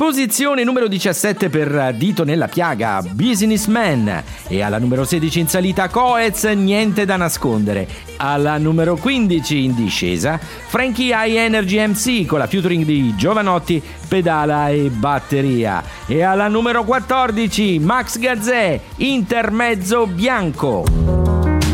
Posizione numero 17 per Dito nella piaga, Businessman. E alla numero 16 in salita Coez, Niente da nascondere. Alla numero 15 in discesa Frankie High Energy MC con la featuring di Giovanotti, Pedala e Batteria. E alla numero 14 Max Gazzè, Intermezzo Bianco.